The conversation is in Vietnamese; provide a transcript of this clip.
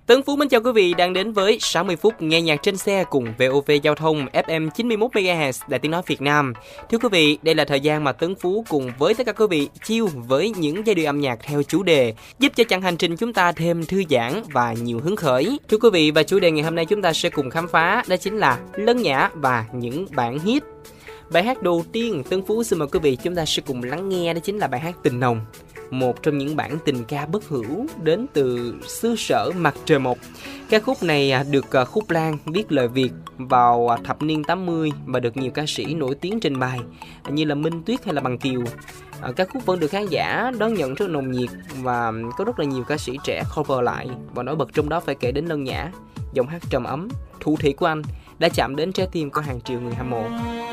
Tấn Phú mến chào quý vị đang đến với 60 phút nghe nhạc trên xe cùng VOV Giao thông FM 91 MHz Đài Tiếng nói Việt Nam. Thưa quý vị, đây là thời gian mà Tấn Phú cùng với tất cả quý vị chill với những giai điệu âm nhạc theo chủ đề, giúp cho chặng hành trình chúng ta thêm thư giãn và nhiều hứng khởi. Thưa quý vị, và chủ đề ngày hôm nay chúng ta sẽ cùng khám phá đó chính là Lân Nhã và những bản hit. Bài hát đầu tiên Tấn Phú xin mời quý vị chúng ta sẽ cùng lắng nghe đó chính là bài hát Tình Nồng, một trong những bản tình ca bất hữu đến từ xứ sở Mặt Trời Mọc. Ca khúc này được Khúc Lan viết lời Việt vào thập niên 80 và được nhiều ca sĩ nổi tiếng trình bày như là Minh Tuyết hay là Bằng Kiều. Ca khúc vẫn được khán giả đón nhận rất nồng nhiệt và có rất là nhiều ca sĩ trẻ cover lại, và nổi bật trong đó phải kể đến Lân Nhã. Giọng hát trầm ấm, thủ thỉ của anh đã chạm đến trái tim của hàng triệu người hâm mộ.